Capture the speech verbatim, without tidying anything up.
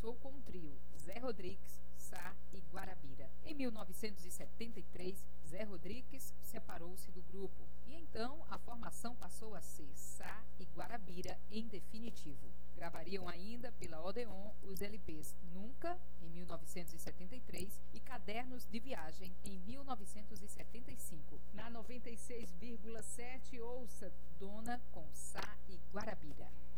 começou com o trio Zé Rodrigues, Sá e Guarabira. Em mil novecentos e setenta e três, Zé Rodrigues separou-se do grupo e então a formação passou a ser Sá e Guarabira em definitivo. Gravariam ainda pela Odeon os L Ps Nunca, em mil novecentos e setenta e três, e Cadernos de Viagem, em mil novecentos e setenta e cinco. Na noventa e seis vírgula sete, ouça Dona com Sá e Guarabira.